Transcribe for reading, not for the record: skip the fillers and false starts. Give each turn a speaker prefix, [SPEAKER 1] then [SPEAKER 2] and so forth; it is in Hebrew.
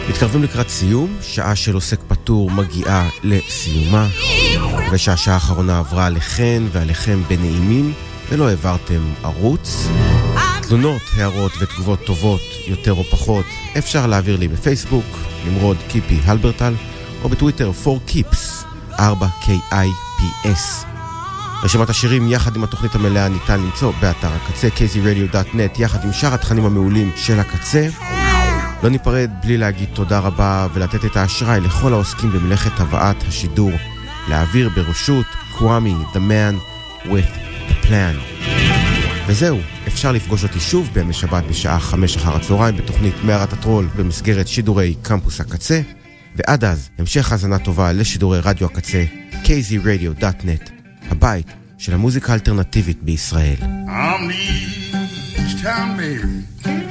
[SPEAKER 1] מתקרבים לקראת סיום, שעה של עוסק פטור מגיעה לסיומה, ושהשעה האחרונה עברה עליכן ועליכם בנעימים, ולא העברתם ערוץ. תלונות, הערות ותגובות טובות יותר או פחות אפשר להעביר לי בפייסבוק, נמרוד קיפי הלברטל, או בטוויטר 4Kips, 4KIPS. רשימת השירים יחד עם התוכנית המלאה ניתן למצוא באתר הקצה kzradio.net יחד עם שאר התכנים המעולים של הקצה. לא ניפרד בלי להגיד תודה רבה ולתת את האשראי לכל העוסקים במלאכת הבאת השידור להעביר בראשות קוואמי, the man with the plan. וזהו, אפשר לפגוש אותי שוב בימי שבת בשעה 5 אחר הצהריים בתוכנית מערת הטרול במסגרת שידורי קמפוס הקצה, ועד אז המשך האזנה טובה לשידורי רדיו הקצה kzradio.net, הבית של המוזיקה האלטרנטיבית בישראל.
[SPEAKER 2] I'm East Town Mary